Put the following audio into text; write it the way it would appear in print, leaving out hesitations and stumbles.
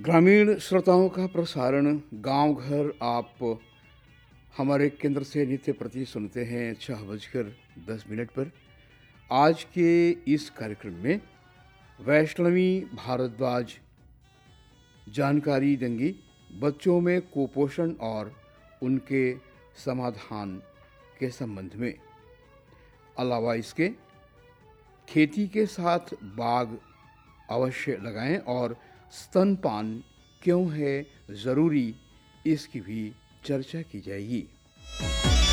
ग्रामीण श्रोताओं का प्रसारण गांव घर आप हमारे केंद्र से नित्य प्रति सुनते हैं 6:10 पर। आज के इस कार्यक्रम में वैष्णवी भारद्वाज जानकारी देंगी बच्चों में कुपोषण और उनके समाधान के संबंध में। अलावा इसके खेती के साथ बाग अवश्य लगाएं और स्तनपान क्यों है ज़रूरी, इसकी भी चर्चा की जाएगी।